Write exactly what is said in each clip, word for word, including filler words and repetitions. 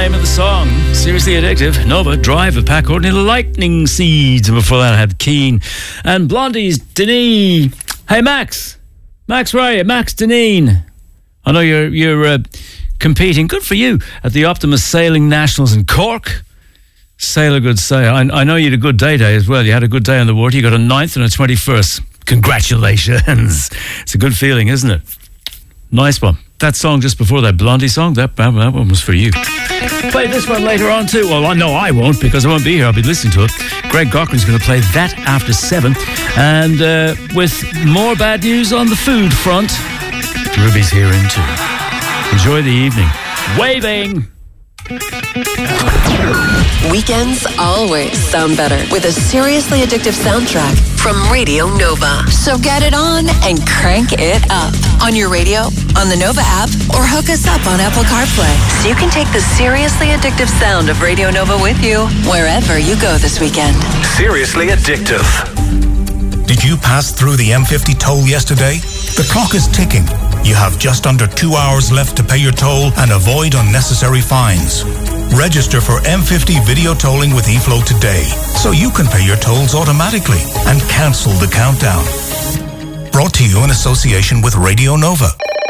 name of the song. Seriously Addictive. Nova, Drive, a Pat Courtney, Lightning Seeds. And before that I had Keen and Blondie's Deneen. Hey Max. Max, where are you? Max Deneen. I know you're you're uh, competing. Good for you at the Optimus Sailing Nationals in Cork. Sail a good sail. I, I know you had a good day day as well. You had a good day on the water. You got a ninth and a twenty-first. Congratulations. It's a good feeling, isn't it? Nice one. That song just before that Blondie song, that, that one was for you. Play this one later on too. Well, I know I won't because I won't be here. I'll be listening to it. Greg Cochran's going to play that after seven. And uh, with more bad news on the food front, Ruby's here in too. Enjoy the evening. Waving! Weekends always sound better with a seriously addictive soundtrack from Radio Nova. So get it on and crank it up. On your radio, on the Nova app, or hook us up on Apple CarPlay. So you can take the seriously addictive sound of Radio Nova with you wherever you go this weekend. Seriously addictive. Did you pass through the M fifty toll yesterday? The clock is ticking. You have just under two hours left to pay your toll and avoid unnecessary fines. Register for M fifty video tolling with eFlow today so you can pay your tolls automatically and cancel the countdown. Brought to you in association with Radio Nova.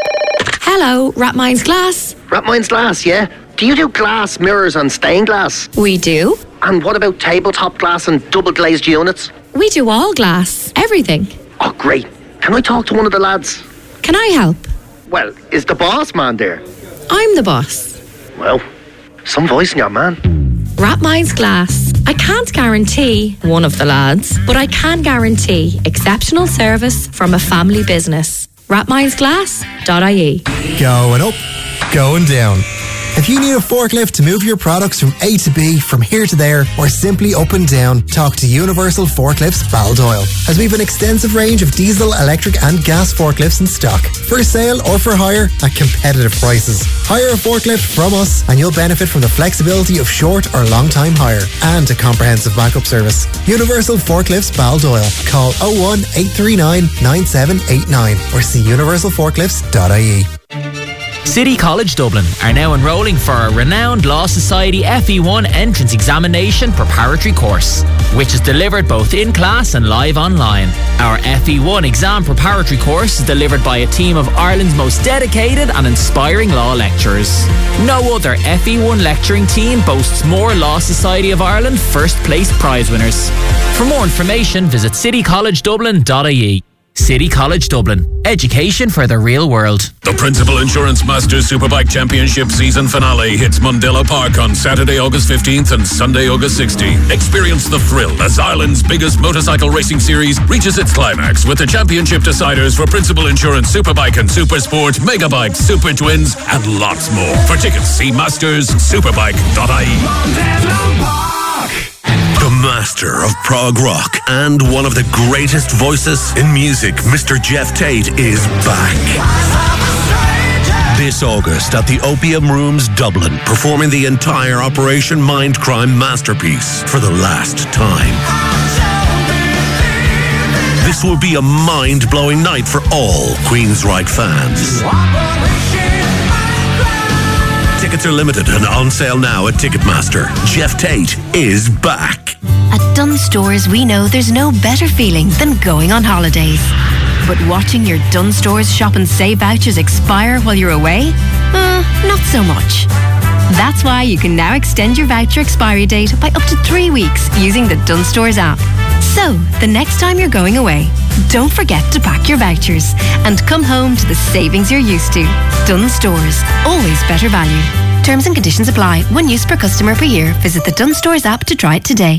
Hello, Rapminds Glass. Rapminds Glass, yeah? Do you do glass mirrors and stained glass? We do. And what about tabletop glass and double glazed units? We do all glass. Everything. Oh, great. Can I talk to one of the lads? Can I help? Well, is the boss man there? I'm the boss. Well, some voice in your man. Rapminds Glass. I can't guarantee one of the lads, but I can guarantee exceptional service from a family business. rapminds glass dot I E. Going up, going down. If you need a forklift to move your products from A to B, from here to there, or simply up and down, talk to Universal Forklifts Baldoyle, as we have an extensive range of diesel, electric and gas forklifts in stock, for sale or for hire at competitive prices. Hire a forklift from us and you'll benefit from the flexibility of short or long time hire and a comprehensive backup service. Universal Forklifts Baldoyle. Call oh one, eight three nine, nine seven eight nine or see universal forklifts dot I E. City College Dublin are now enrolling for a renowned Law Society F E one entrance examination preparatory course, which is delivered both in class and live online. Our F E one exam preparatory course is delivered by a team of Ireland's most dedicated and inspiring law lecturers. No other F E one lecturing team boasts more Law Society of Ireland first place prize winners. For more information, visit city college dublin dot I E. City College Dublin. Education for the real world. The Principal Insurance Masters Superbike Championship season finale hits Mundella Park on Saturday, August fifteenth and Sunday, August sixteenth. Experience the thrill as Ireland's biggest motorcycle racing series reaches its climax with the championship deciders for Principal Insurance Superbike and Supersport, Megabikes, Super Twins, and lots more. For tickets, see masters superbike dot I E. The master of prog rock and one of the greatest voices in music, Mister Jeff Tate, is back. This August at the Opium Rooms, Dublin, performing the entire Operation Mindcrime masterpiece for the last time. This will be a mind-blowing night for all Queensryche fans. Tickets are limited and on sale now at Ticketmaster. Jeff Tate is back. At Dunnes Stores, we know there's no better feeling than going on holidays. But watching your Dunnes Stores shop and save vouchers expire while you're away? Uh, not so much. That's why you can now extend your voucher expiry date by up to three weeks using the Dunnes Stores app. So, the next time you're going away, don't forget to pack your vouchers and come home to the savings you're used to. Dunnes Stores, always better value. Terms and conditions apply. One use per customer per year. Visit the Dunnes Stores app to try it today.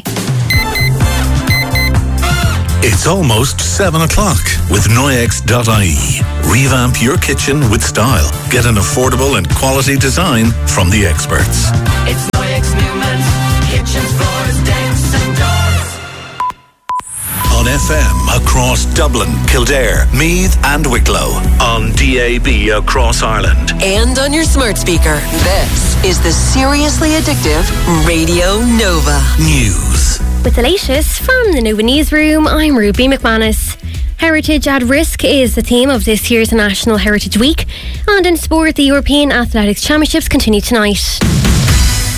It's almost seven o'clock with Noyex dot I E. Revamp your kitchen with style. Get an affordable and quality design from the experts. It's Noyex Newman's Kitchens, Floors, Decks and Doors. On F M across Dublin, Kildare, Meath and Wicklow. On D A B across Ireland. And on your smart speaker. This is the Seriously Addictive Radio Nova. News. With the latest from the Nova Newsroom, I'm Ruby McManus. Heritage at Risk is the theme of this year's National Heritage Week. And in sport, the European Athletics Championships continue tonight.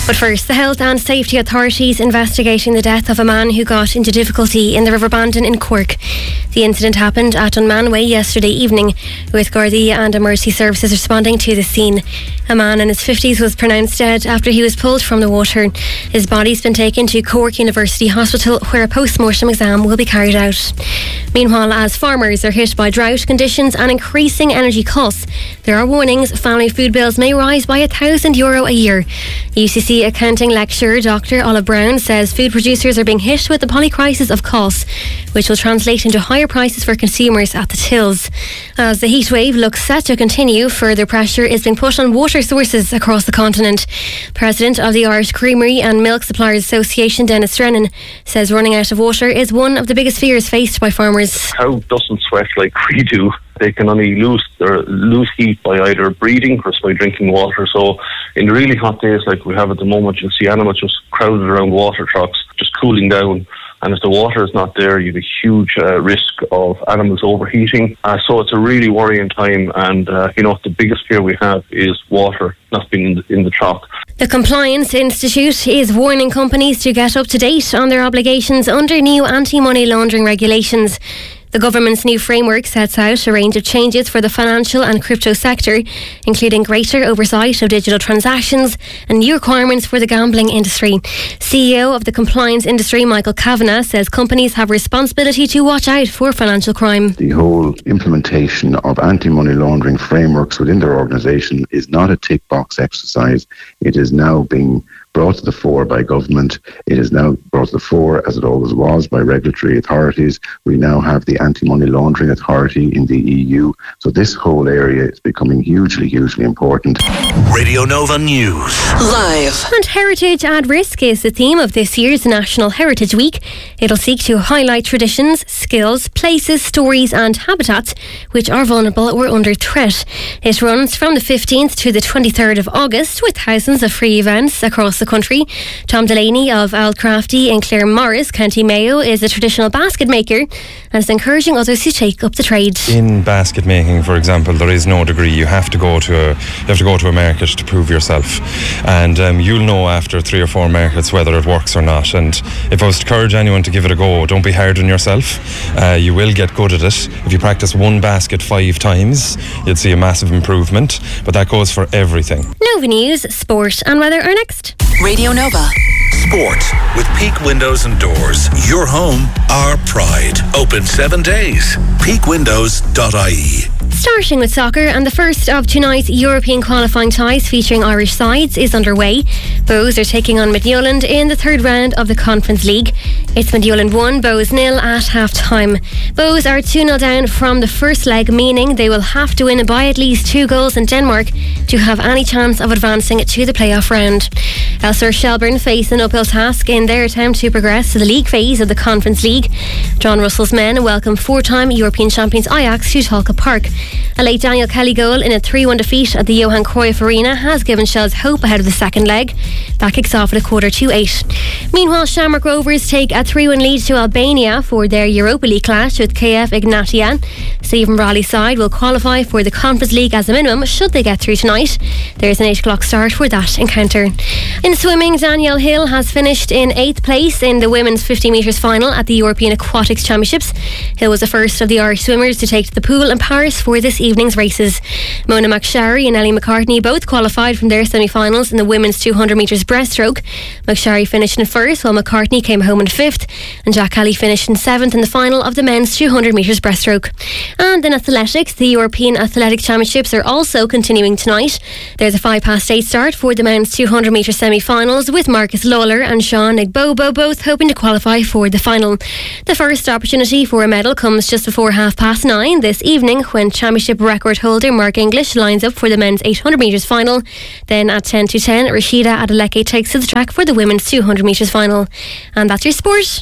But first, the Health and Safety Authorities investigating the death of a man who got into difficulty in the River Bandon in Cork. The incident happened at Dunman Way yesterday evening, with Gardaí and Emergency Services responding to the scene. A man in his fifties was pronounced dead after he was pulled from the water. His body's been taken to Cork University Hospital, where a post-mortem exam will be carried out. Meanwhile, as farmers are hit by drought conditions and increasing energy costs, there are warnings family food bills may rise by a thousand euro a year. U C C accounting lecturer Doctor Olive Brown says food producers are being hit with the polycrisis of costs, which will translate into higher prices for consumers at the tills. As the heatwave looks set to continue, further pressure is being put on water sources across the continent. President of the Irish Creamery and Milk Suppliers Association, Dennis Drennan, says running out of water is one of the biggest fears faced by farmers. Cow doesn't sweat like we do. They can only lose their lose heat by either breathing or by drinking water. So in the really hot days like we have at the moment, you'll see animals just crowded around water trucks, just cooling down. And if the water is not there, you have a huge uh, risk of animals overheating. Uh, so it's a really worrying time. And, uh, you know, the biggest fear we have is water not being in the, in the trough. The Compliance Institute is warning companies to get up to date on their obligations under new anti-money laundering regulations. The government's new framework sets out a range of changes for the financial and crypto sector, including greater oversight of digital transactions and new requirements for the gambling industry. C E O of the compliance industry, Michael Kavanagh, says companies have a responsibility to watch out for financial crime. The whole implementation of anti-money laundering frameworks within their organisation is not a tick box exercise. It is now being brought to the fore by government. It is now brought to the fore, as it always was, by regulatory authorities. We now have the Anti-Money Laundering Authority in the E U. So this whole area is becoming hugely, hugely important. Radio Nova News. Live. And Heritage at Risk is the theme of this year's National Heritage Week. It'll seek to highlight traditions, skills, places, stories and habitats which are vulnerable or under threat. It runs from the fifteenth to the twenty-third of August with thousands of free events across the country. Tom Delaney of Aldcrafty in Clare Morris, County Mayo, is a traditional basket maker and is encouraging others to take up the trade. In basket making, for example, there is no degree. You have to go to a you have to go to a market to prove yourself, and um, you'll know after three or four markets whether it works or not. And if I was to encourage anyone to give it a go, don't be hard on yourself. Uh, you will get good at it. If you practice one basket five times, you'll see a massive improvement. But that goes for everything. Nova News, sport and weather are next. Radio Nova. Sport with Peak Windows and Doors. Your home, our pride. Open seven days. peak windows dot I E. Starting with soccer, and the first of tonight's European qualifying ties featuring Irish sides is underway. Bows are taking on Midtjylland in the third round of the Conference League. It's Midtjylland one, Bows nil at half-time. Bows are two nil down from the first leg, meaning they will have to win by at least two goals in Denmark to have any chance of advancing to the playoff round. Elsewhere, Shelbourne face an uphill task in their attempt to progress to the league phase of the Conference League. John Russell's men welcome four-time European champions Ajax to Talca Park. A late Daniel Kelly goal in a three one defeat at the Johan Cruyff Arena has given Shells hope ahead of the second leg. That kicks off at a quarter to eight. Meanwhile, Shamrock Rovers take a three one lead to Albania for their Europa League clash with K F Ignatia. Stephen Brawley's side will qualify for the Conference League as a minimum should they get through tonight. There's an eight o'clock start for that encounter. In swimming, Danielle Hill has finished in eighth place in the women's fifty metres final at the European Aquatics Championships. Hill was the first of the Irish swimmers to take to the pool in Paris for this evening's races. Mona McSharry and Ellie McCartney both qualified from their semi-finals in the women's two hundred metres breaststroke. McSharry finished in first while McCartney came home in fifth, and Jack Kelly finished in seventh in the final of the men's two hundred metres breaststroke. And in athletics, the European Athletic Championships are also continuing tonight. There's a five past eight start for the men's two hundred metre semi-finals with Marcus Lawler and Sean Igbobo both hoping to qualify for the final. The first opportunity for a medal comes just before half past nine this evening when Championship record holder Mark English lines up for the men's eight hundred metres final. Then at ten to ten, Rashida Adeleke takes to the track for the women's two hundred metres final. And that's your sport.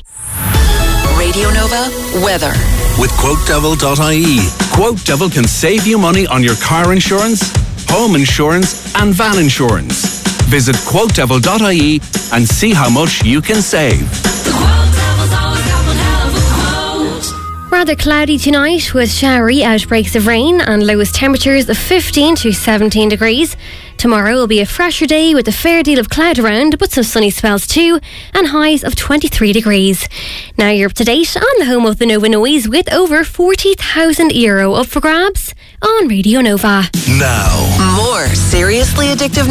Radio Nova weather. With quote devil dot I E. Quote Devil can save you money on your car insurance, home insurance and van insurance. Visit quote devil dot I E and see how much you can save. Rather cloudy tonight with showery outbreaks of rain and lowest temperatures of fifteen to seventeen degrees. Tomorrow will be a fresher day with a fair deal of cloud around, but some sunny spells too, and highs of twenty-three degrees. Now you're up to date on the home of the Nova Noise with over forty thousand euro up for grabs on Radio Nova. Now, More seriously addictive